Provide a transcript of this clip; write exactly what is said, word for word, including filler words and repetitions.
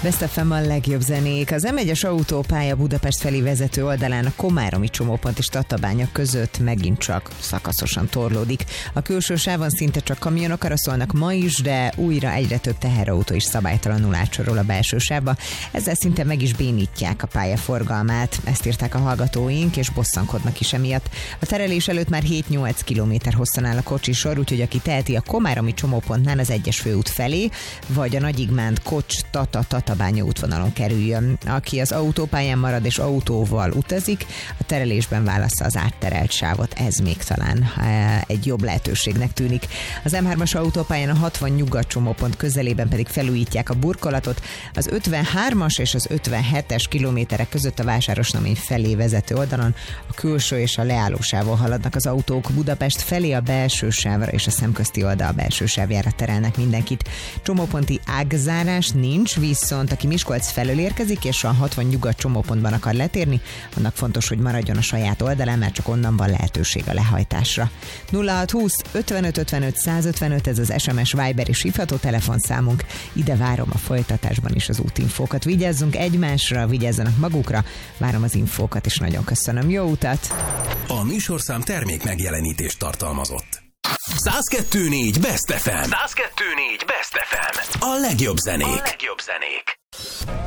Best ef em a legjobb zenék. Az em egyes autópálya Budapest felé vezető oldalán a komáromi csomópont és Tatabánya között megint csak szakaszosan torlódik. A külső sávon szinte csak kamionok araszolnak ma is, de újra egyre több teherautó is szabálytalanul átsorol a belső sávba. Ezzel szinte meg is bénítják a pályaforgalmát. Ezt írták a hallgatóink, és bosszankodnak is emiatt. A terelés előtt már hét-nyolc kilométer hosszan áll a kocsisor, úgyhogy aki teheti, a komáromi csomópontnál az egyes főút felé, vagy a Nagyigmánd Kocs-Tata-Tatabánya útvonalon kerüljön. Aki az autópályán marad és autóval utazik, a terelésben válassza az átterelt sávot. Ez még talán egy jobb lehetőségnek tűnik. Az em hármas autópályán a hatvan nyugat csomópont közelében pedig felújítják a burkolatot. Az ötvenhármas és az ötvenhetes kilométerek között a Vásárosnamény felé vezető oldalon a külső és a leállósávon haladnak az autók. Budapest felé a belső sávra és a szemközti oldal belső sávjára terelnek mindenkit. Csomóponti ágzárás nincs, viszont aki Miskolc felől érkezik és a hatvan nyugat csomópontban akar letérni, annak fontos, hogy maradjon a saját oldalán, mert csak onnan van lehetőség a lehajtásra. nulla hat húsz ötvenöt ötvenöt százötvenöt, ez az es em es, Viber és hívható telefonszámunk. Ide várom a folytatásban is az útinfókat. Vigyázzunk egymásra, vigyázzanak magukra. Várom az infókat, és nagyon köszönöm. Jó utat! A műsorszám termék megjelenítést tartalmazott. száz kettő négy Best ef em. száz kettő négy Best ef em. A legjobb zenék. A legjobb zenék.